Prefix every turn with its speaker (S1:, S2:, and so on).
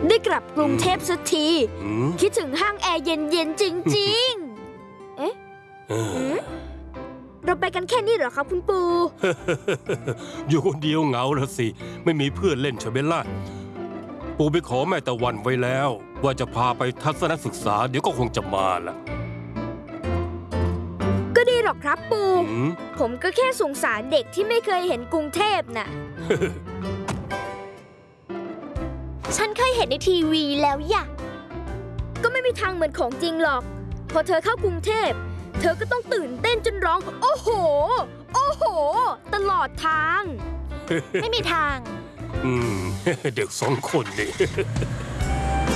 S1: ได้กลับกรุงเทพสักทีคิดถึงห้างแอร์เย็นๆจริงๆ เอ๊ะเราไปกันแค่นี้เหรอครับคุณปู
S2: อยู่คนเดียวเหงาละสิ ไม่มีเพื่อนเล่นใช่ไหมล่ะ ปูไปขอแม่ตะวันไว้แล้ว ว่าจะพาไปทัศนศึกษาเดี๋ยวก็คงจะมาละ
S1: ก็ดีหรอกครับปู ผมก็แค่สงสารเด็กที่ไม่เคยเห็นกรุงเทพน่ะ
S3: ฉันเคยเห็นในทีวีแล้วอย่า
S1: ก็ไม่มีทางเหมือนของจริงหรอก พอเธอเข้ากรุงเทพเธอก็ต้องตื่นเต้นจนร้องโอ้โห โอ้โหตลอดทาง
S3: ไม่มีทาง
S2: เด็ก2 คนนี่